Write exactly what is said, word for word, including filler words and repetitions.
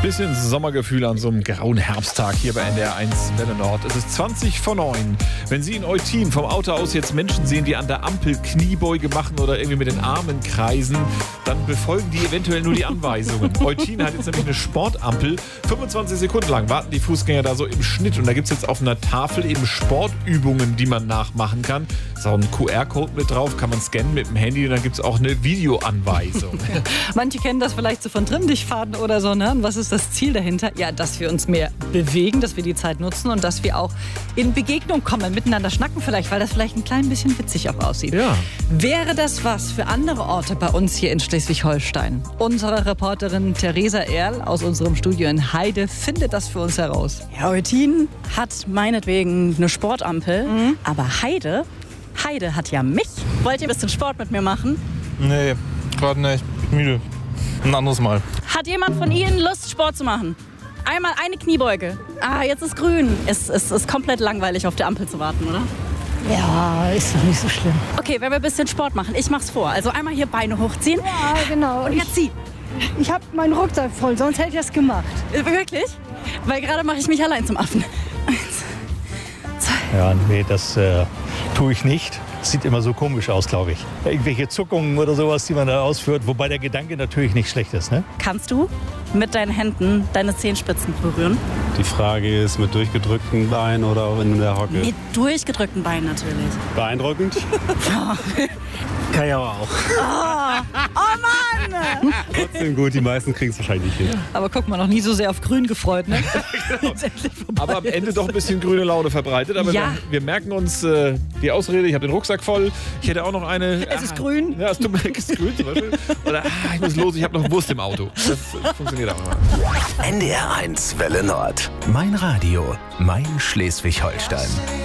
Bisschen Sommergefühl an so einem grauen Herbsttag hier bei N D R eins Welle Nord. Es ist zwanzig vor neun. Wenn Sie in Eutin vom Auto aus jetzt Menschen sehen, die an der Ampel Kniebeuge machen oder irgendwie mit den Armen kreisen, dann befolgen die eventuell nur die Anweisungen. Eutin hat jetzt nämlich eine Sportampel. fünfundzwanzig Sekunden lang warten die Fußgänger da so im Schnitt. Und da gibt es jetzt auf einer Tafel eben Sportübungen, die man nachmachen kann. Da ist auch ein Q R-Code mit drauf, kann man scannen mit dem Handy. Und dann gibt es auch eine Videoanweisung. Manche kennen das vielleicht so von Trimm-Dich-Fahrten oder so. Ne? Und was ist das Ziel dahinter? Ja, dass wir uns mehr bewegen, dass wir die Zeit nutzen und dass wir auch in Begegnung kommen, miteinander schnacken vielleicht, weil das vielleicht ein klein bisschen witzig auch aussieht. Ja. Wäre das was für andere Orte bei uns hier in Schleswig-Holstein? Unsere Reporterin Theresa Erl aus unserem Studio in Heide findet das für uns heraus. Ja, Eutin hat meinetwegen eine Sportampel, mhm. aber Heide, Heide hat ja mich. Wollt ihr ein bisschen Sport mit mir machen? Nee, gerade nicht. Ich bin müde. Ein anderes Mal. Hat jemand von Ihnen Lust, Sport zu machen? Einmal eine Kniebeuge. Ah, jetzt ist grün. Es, es ist komplett langweilig, auf der Ampel zu warten, oder? Ja, ist doch nicht so schlimm. Okay, wenn wir ein bisschen Sport machen, ich mach's vor. Also einmal hier Beine hochziehen. Ja, genau. Und jetzt zieh. Ich, ich habe meinen Rucksack voll, sonst hätte ich das gemacht. Äh, wirklich? Weil gerade mache ich mich allein zum Affen. Eins, zwei. Ja, nee, das äh, tue ich nicht. Sieht immer so komisch aus, glaube ich. Irgendwelche Zuckungen oder sowas, die man da ausführt. Wobei der Gedanke natürlich nicht schlecht ist, ne? Kannst du mit deinen Händen deine Zehenspitzen berühren? Die Frage ist, mit durchgedrückten Beinen oder auch in der Hocke? Mit durchgedrückten Beinen natürlich. Beeindruckend? Kann ich aber auch. Oh, oh Mann! Trotzdem gut, die meisten kriegen es wahrscheinlich nicht hin. Aber guck mal, noch nie so sehr auf grün gefreut, ne? Genau. Aber am Ende doch ein bisschen grüne Laune verbreitet. Aber ja. wir, wir merken uns äh, die Ausrede, ich habe den Rucksack voll. Ich hätte auch noch eine... Es ist ah, grün. Ja, es tut mir leid, es ist grün zum Beispiel. Oder ah, ich muss los, ich habe noch Wurst im Auto. Das funktioniert auch immer. N D R eins Welle Nord. Mein Radio, mein Schleswig-Holstein.